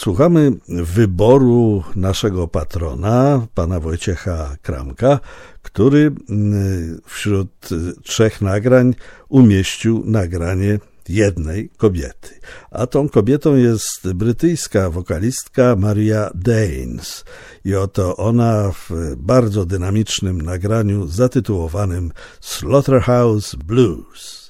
słuchamy wyboru naszego patrona, pana Wojciecha Kramka, który wśród 3 nagrań umieścił nagranie jednej kobiety. A tą kobietą jest brytyjska wokalistka Maria Danes. I oto ona w bardzo dynamicznym nagraniu zatytułowanym Slaughterhouse Blues.